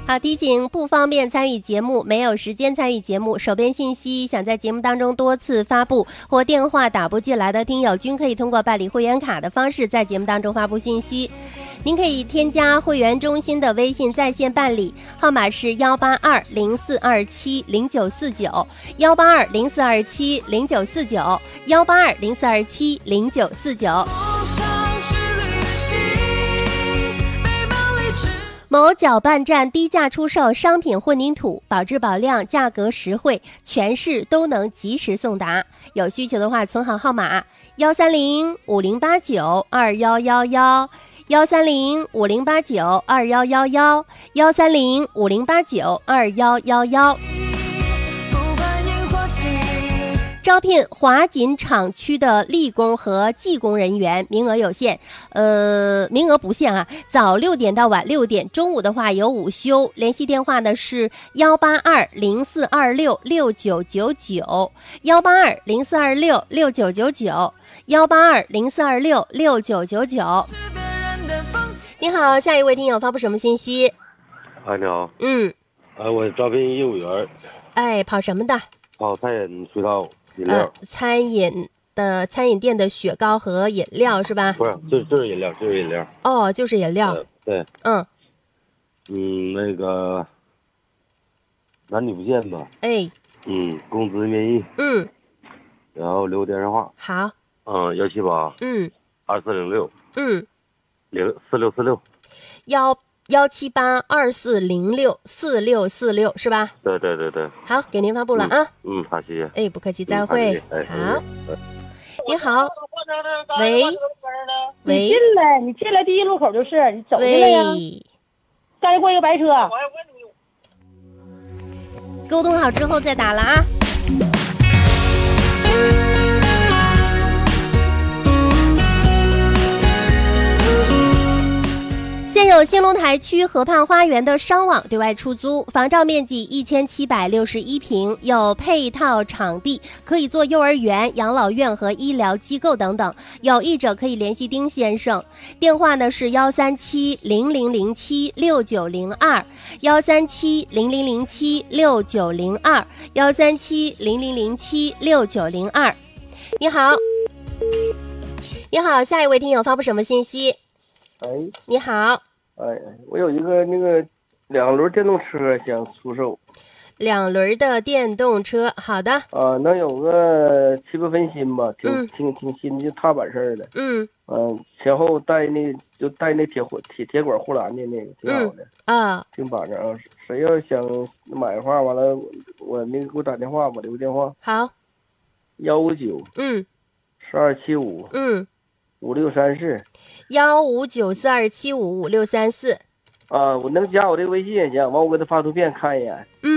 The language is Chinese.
好，提醒不方便参与节目、没有时间参与节目、手边信息想在节目当中多次发布或电话打不进来的听友，均可以通过办理会员卡的方式在节目当中发布信息。您可以添加会员中心的微信在线办理，号码是18204270949，18204270949，18204270949。某搅拌站低价出售商品混凝土，保质保量，价格实惠，全市都能及时送达。有需求的话，存好号码13050892111，13050892111，13050892111。招聘华锦厂区的力工和技工人员，名额有限，名额不限啊。早6点到晚6点，中午的话有午休。联系电话呢是18204266999，18204266999，18204266999。你好，下一位听友发布什么信息？ 你好。 我招聘业务员。 跑什么的？ 跑餐饮渠道。 餐饮店的雪糕和饮料是吧？ 不是，就是饮料，就是饮料。 哦，就是饮料。 对。那个男女不限吧？工资免疫。然后留电话。 好。 178。2406。4646。 17824064646是吧？ 对。 好，给您发布了啊。 好，谢谢。 不客气，再会。好。你好。喂。 你进来第一路口就是，你走进来呀。刚才过一个白车。 沟通好之后再打了啊。现有兴隆台区河畔花园的商网对外出租，房照面积1761平，有配套场地，可以做幼儿园、养老院和医疗机构等等。有意者可以联系丁先生，电话呢是13700076902，13700076902，13700076902。你好，下一位听友发布什么信息？你好。 我有一个2轮电动车想出售。 2轮的电动车，好的。 能有个7、8分新吧，挺新的，就踏板式的。前后带那铁管护栏的那个，挺好的。挺板正啊。谁要想买的话，完了我给我打电话，我留个电话。 好。 159。1275。5634。 15942755634。 我能加我这个微信也行，完我给他发图片看一眼。